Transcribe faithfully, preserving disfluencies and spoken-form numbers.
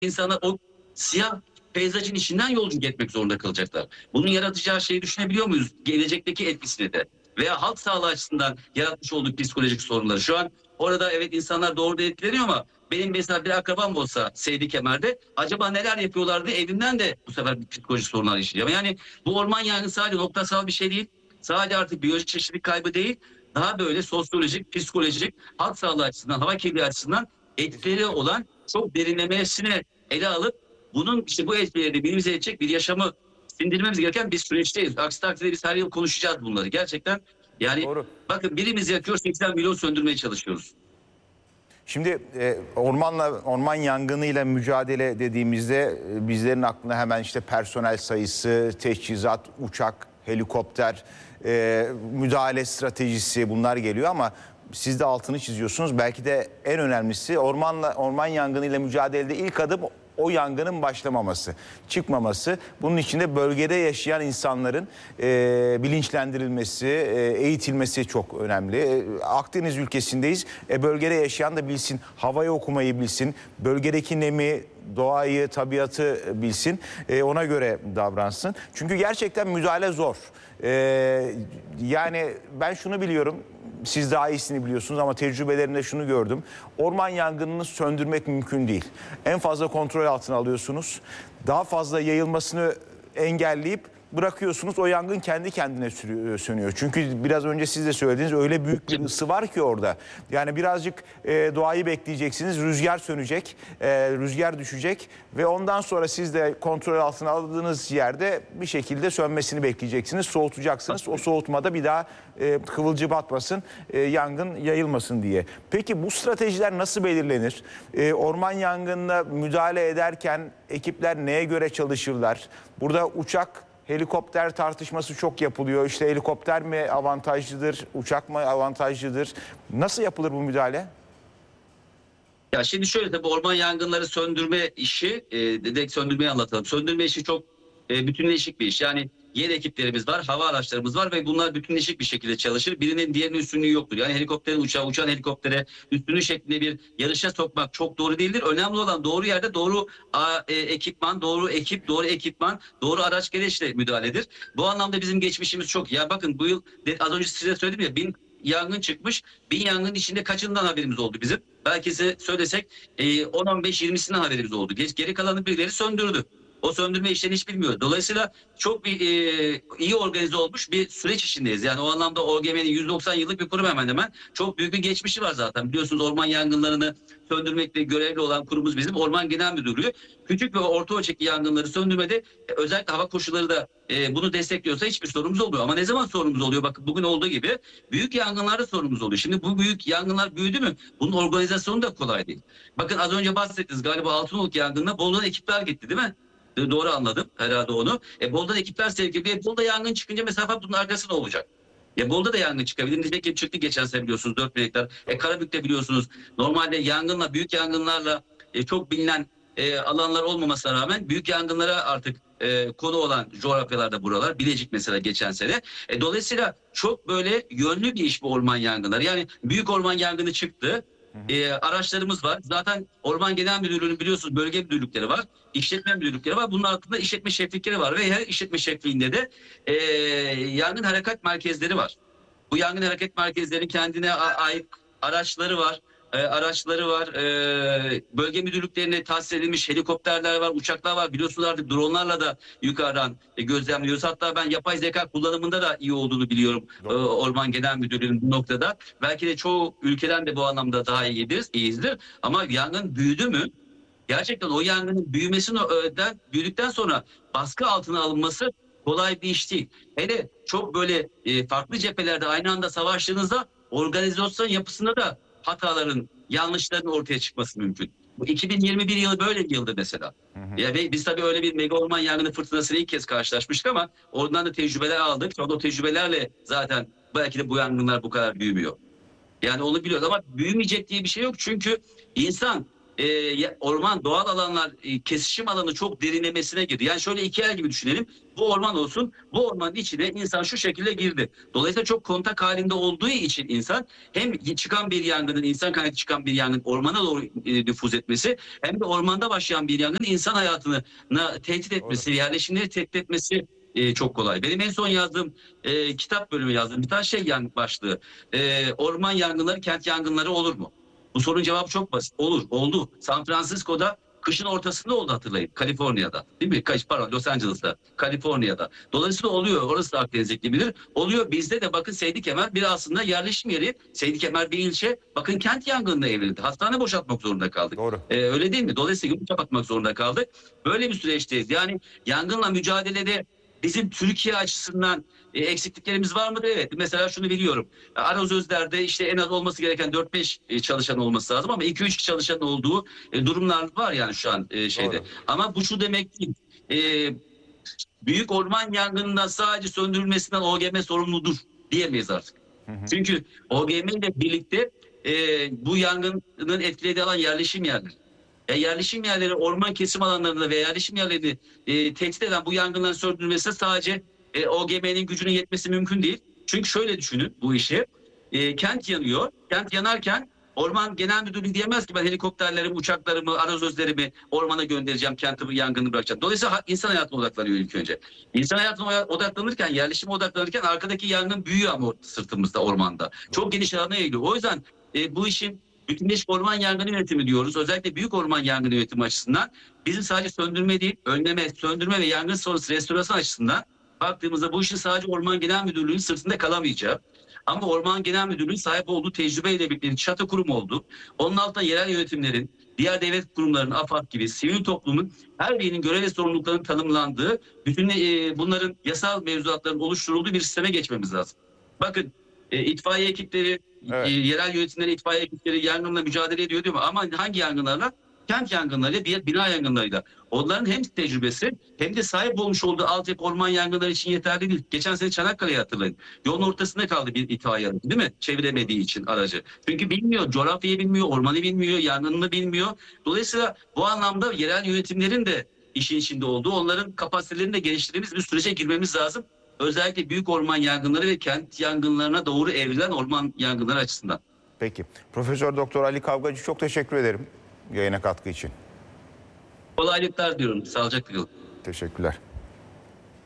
insanlar o siyah peyzajın içinden yolculuk etmek zorunda kalacaklar. Bunun yaratacağı şeyi düşünebiliyor muyuz? Gelecekteki etkisini de. Veya halk sağlığı açısından yaratmış olduğu psikolojik sorunları. Şu an orada evet insanlar doğrudan etkileniyor ama benim mesela bir akrabam olsa Seydi Kemer'de acaba neler yapıyorlardı, evimden de bu sefer bir psikolojik sorunlar yaşayacağım. Yani bu orman yangını sadece noktasal bir şey değil. Sadece artık biyolojik çeşitlilik kaybı değil. Daha böyle sosyolojik, psikolojik, halk sağlığı açısından, hava kirliliği açısından etkileri olan çok derinlemesine ele alıp bunun işte bu etkileri minimize edecek bir yaşamı sindirmemiz gereken bir süreçteyiz. Aksi takdirde biz her yıl konuşacağız bunları. Gerçekten yani Doğru. bakın birimiz yakıyor, seksen milyon söndürmeye çalışıyoruz. Şimdi e, ormanla orman yangınıyla mücadele dediğimizde e, bizlerin aklına hemen işte personel sayısı, teçhizat, uçak, helikopter, e, müdahale stratejisi bunlar geliyor ama siz de altını çiziyorsunuz. Belki de en önemlisi ormanla orman yangınıyla mücadelede ilk adım o yangının başlamaması, çıkmaması. Bunun için de bölgede yaşayan insanların e, bilinçlendirilmesi, e, eğitilmesi çok önemli. E, Akdeniz ülkesindeyiz. E, bölgede yaşayan da bilsin, havayı okumayı bilsin, bölgedeki nemi, doğayı, tabiatı bilsin, e, ona göre davransın. Çünkü gerçekten müdahale zor. E, yani ben şunu biliyorum. Siz daha iyisini biliyorsunuz ama tecrübelerimde şunu gördüm. Orman yangınını söndürmek mümkün değil. En fazla kontrol altına alıyorsunuz. Daha fazla yayılmasını engelleyip bırakıyorsunuz. O yangın kendi kendine sürüyor, sönüyor. Çünkü biraz önce siz de söylediniz, öyle büyük bir ısı var ki orada. Yani birazcık e, doğayı bekleyeceksiniz. Rüzgar sönecek, e, rüzgar düşecek ve ondan sonra siz de kontrol altına aldığınız yerde bir şekilde sönmesini bekleyeceksiniz. Soğutacaksınız. O soğutmada bir daha e, kıvılcım batmasın, e, yangın yayılmasın diye. Peki bu stratejiler nasıl belirlenir? E, orman yangınına müdahale ederken ekipler neye göre çalışırlar? Burada uçak, helikopter tartışması çok yapılıyor. İşte helikopter mi avantajlıdır, uçak mı avantajlıdır? Nasıl yapılır bu müdahale? Ya şimdi şöyle tabii orman yangınları söndürme işi, e, direkt söndürmeyi anlatalım. Söndürme işi çok e, bütünleşik bir iş. Yani yer ekiplerimiz var, hava araçlarımız var ve bunlar bütünleşik bir şekilde çalışır. Birinin diğerinin üstünlüğü yoktur. Yani helikopterin uçağı, uçan helikoptere üstünlüğü şeklinde bir yarışa sokmak çok doğru değildir. Önemli olan doğru yerde doğru a, e, ekipman, doğru ekip, doğru ekipman, doğru araç gereçle müdahaledir. Bu anlamda bizim geçmişimiz çok. Ya bakın bu yıl az önce size söyledim ya bin yangın çıkmış. Bin yangının içinde kaçından haberimiz oldu bizim? Belki size söylesek e, on on beş yirmisinden haberimiz oldu. Geri kalanı birileri söndürdü. O söndürme işlerini hiç bilmiyor. Dolayısıyla çok bir e, iyi organize olmuş bir süreç içindeyiz. Yani o anlamda O G M'nin yüz doksan yıllık bir kurum hemen hemen. Çok büyük bir geçmişi var zaten. Biliyorsunuz orman yangınlarını söndürmekle görevli olan kurumumuz bizim Orman Genel Müdürlüğü. Küçük ve orta ölçekli yangınları söndürmede e, özellikle hava koşulları da e, bunu destekliyorsa hiçbir sorunumuz olmuyor. Ama ne zaman sorunumuz oluyor? Bakın bugün olduğu gibi büyük yangınlarda sorunumuz oluyor. Şimdi bu büyük yangınlar büyüdü mü? Bunun organizasyonu da kolay değil. Bakın az önce bahsettiniz galiba Altınoluk yangınına Bolu'dan ekipler gitti değil mi? Doğru anladım herhalde onu. E, Bolu'dan ekipler sevk edildi. E, Bolu'da yangın çıkınca mesafe bunun arkası ne olacak? Ya Bolu'da da yangın çıkabilir. Nitekim çıktı geçen sene biliyorsunuz dört bin hektar. E, Karabük'te biliyorsunuz normalde yangınla, büyük yangınlarla e, çok bilinen e, alanlar olmamasına rağmen büyük yangınlara artık e, konu olan coğrafyalarda buralar. Bilecik mesela geçen sene. E, dolayısıyla çok böyle yönlü bir iş bu orman yangınları. Yani büyük orman yangını çıktı. E, araçlarımız var. Zaten Orman Genel Müdürlüğü'nün biliyorsunuz bölge müdürlükleri var. İşletme müdürlükleri var. Bunun altında işletme şeflikleri var. Ve her işletme şefliğinde de e, yangın harekat merkezleri var. Bu yangın hareket merkezlerinin kendine ait araçları var. E, araçları var. E, bölge müdürlüklerine tahsis edilmiş helikopterler var, uçaklar var. Biliyorsunuz artık dronlarla da yukarıdan e, gözlemliyoruz. Hatta ben yapay zeka kullanımında da iyi olduğunu biliyorum. E, Orman Genel Müdürlüğü'nün bu noktada. Belki de çoğu ülkeden de bu anlamda daha iyidir, iyizdir. Ama yangın büyüdü mü? Gerçekten o yangının büyümesinden, büyüdükten sonra baskı altına alınması kolay bir iş değil. Hele çok böyle e, farklı cephelerde aynı anda savaştığınızda organizasyon yapısında da hataların, yanlışların ortaya çıkması mümkün. Bu iki bin yirmi bir yılı böyle bir yıldı mesela. Hı hı. Ya ve biz tabii öyle bir mega orman yangını fırtınasıyla ilk kez karşılaşmıştık ama oradan da tecrübeler aldık. Sonra o tecrübelerle zaten belki de bu yangınlar bu kadar büyümüyor. Yani onu biliyoruz ama büyümeyecek diye bir şey yok. Çünkü insan e, orman, doğal alanlar e, kesişim alanı çok derinlemesine girdi. Yani şöyle iki yer gibi düşünelim. Bu orman olsun. Bu ormanın içine insan şu şekilde girdi. Dolayısıyla çok kontak halinde olduğu için insan hem çıkan bir yangının, insan kaynaklı çıkan bir yangın ormana doğru e, nüfuz etmesi, hem de ormanda başlayan bir yangın insan hayatını na, tehdit etmesi, Doğru. yerleşimleri tehdit etmesi e, çok kolay. Benim en son yazdığım e, kitap bölümü yazdığım bir tane şey yan başlığı. E, orman yangınları, kent yangınları olur mu? Bu sorunun cevabı çok basit. Olur, oldu. San Francisco'da kışın ortasında oldu, hatırlayın. Kaliforniya'da. Değil mi? Pardon, Los Angeles'ta. Kaliforniya'da. Dolayısıyla oluyor. Orası da Akdeniz iklimidir. Oluyor. Bizde de bakın Seydikemer bir aslında yerleşim yeri. Seydikemer bir ilçe. Bakın kent yangınına evrildi. Hastane boşaltmak zorunda kaldık. Doğru. Ee, öyle değil mi? Dolayısıyla yolu kapatmak zorunda kaldık. Böyle bir süreçteyiz. Yani yangınla mücadelede bizim Türkiye açısından e, eksikliklerimiz var mıdır? Evet. Mesela şunu biliyorum. Arazözler'de işte en az olması gereken dört beş e, çalışan olması lazım ama iki üç çalışan olduğu e, durumlar var yani şu an e, şeyde. Doğru. Ama bu şu demek değil. E, büyük orman yangınından sadece söndürülmesinden O G M sorumludur diyemeyiz artık. Hı hı. Çünkü O G M ile birlikte e, bu yangının etkilediği alan yerleşim yerleri. Ya yerleşim yerleri, orman kesim alanlarında ve yerleşim yerlerini e, tehdit eden bu yangınların söndürülmesine sadece e, O G M'nin gücünün yetmesi mümkün değil. Çünkü şöyle düşünün bu işi. E, kent yanıyor. Kent yanarken Orman Genel Müdürlüğü diyemez ki ben helikopterlerimi, uçaklarımı, arazözlerimi ormana göndereceğim, kenti bu yangını bırakacağım. Dolayısıyla insan hayatına odaklanıyor ilk önce. İnsan hayatına odaklanırken, yerleşime odaklanırken arkadaki yangın büyüyor ama sırtımızda, ormanda. Çok geniş alana eğiliyor. O yüzden e, bu işin bütünleşik orman yangını yönetimi diyoruz. Özellikle büyük orman yangını yönetimi açısından bizim sadece söndürme değil, önleme, söndürme ve yangın sonrası restorasyon açısından baktığımızda bu işin sadece Orman Genel Müdürlüğü'nün sırtında kalamayacağı, ama Orman Genel Müdürlüğü'nün sahip olduğu tecrübeyle birlikte çatı kurum oldu. Onun altında yerel yönetimlerin, diğer devlet kurumlarının, AFAD gibi sivil toplumun her birinin görev ve sorumluluklarının tanımlandığı, bütün e, bunların yasal mevzuatların oluşturulduğu bir sisteme geçmemiz lazım. Bakın e, itfaiye ekipleri, evet. e, yerel yönetimleri, itfaiye ekipleri yangınla mücadele ediyor diyor ama hangi yangınlarla? Kent yangınlarıyla, diğer bina yangınlarıyla. Onların hem tecrübesi hem de sahip olmuş olduğu altyapı orman yangınları için yeterli değil. Geçen sene Çanakkale'yi hatırlayın. Yolun ortasında kaldı bir itfaiye aracı, değil mi? Çeviremediği için aracı. Çünkü bilmiyor, coğrafyayı bilmiyor, ormanı bilmiyor, yangınını bilmiyor. Dolayısıyla bu anlamda yerel yönetimlerin de işin içinde olduğu, onların kapasitelerini de geliştirdiğimiz bir sürece girmemiz lazım. Özellikle büyük orman yangınları ve kent yangınlarına doğru evrilen orman yangınları açısından. Peki. Profesör Doktor Ali Kavgacı, çok teşekkür ederim yayına katkı için. Kolaylıklar diyorum. Sağlıcakla kalın. Teşekkürler.